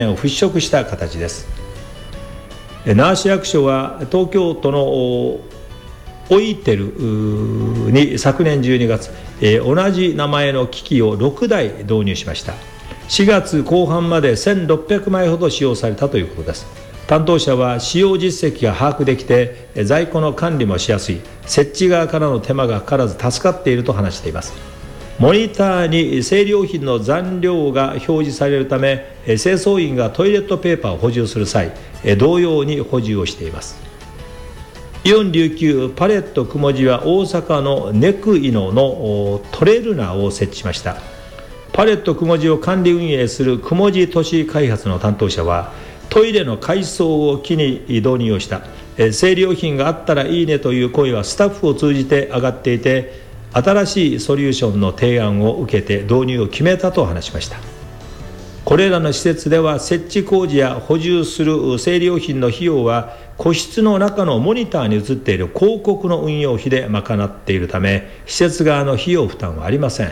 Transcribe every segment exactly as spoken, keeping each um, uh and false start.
を払拭した形です。那覇市役所は東京都のオイテルに昨年じゅうにがつ、同じ名前の機器をろくだい導入しました。しがつこう半までせんろっぴゃくまいほど使用されたということです。担当者は使用実績が把握できて在庫の管理もしやすい、設置側からの手間がかからず助かっていると話しています。モニターに生理用品の残量が表示されるため、清掃員がトイレットペーパーを補充する際、同様に補充をしています。イオン琉球パレットくもじは大阪のネクイノのトレルナーを設置しました。パレットくもじを管理運営するくもじ都市開発の担当者は、トイレの改装を機に導入をした。生理用品があったらいいねという声はスタッフを通じて上がっていて、新しいソリューションの提案を受けて導入を決めたと話しました。これらの施設では設置工事や補充する生理用品の費用は個室の中のモニターに映っている広告の運用費で賄っているため、施設側の費用負担はありません。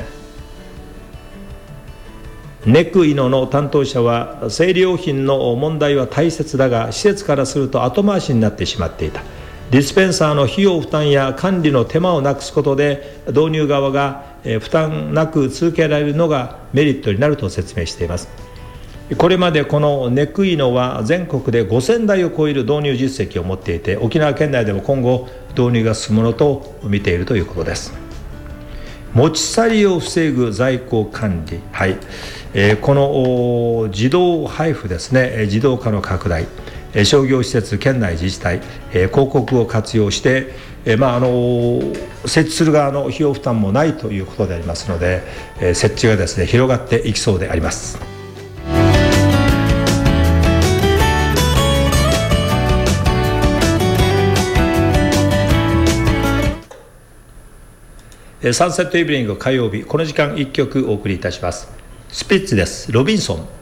ネクイノの担当者は、生理用品の問題は大切だが施設からすると後回しになってしまっていた。ディスペンサーの費用負担や管理の手間をなくすことで導入側が負担なく続けられるのがメリットになると説明しています。これまでこのネクイノは全国でごせんだいを超える導入実績を持っていて、沖縄県内でも今後導入が進むものと見ているということです。持ち去りを防ぐ在庫管理、はい、えー、この自動配布ですね、自動化の拡大、商業施設、県内自治体、えー、広告を活用して、えーまあ、あの設置する側の費用負担もないということでありますので、えー、設置がですね広がっていきそうであります。サンセットイブニング火曜日、この時間いっきょくお送りいたします。スピッツです。ロビンソン。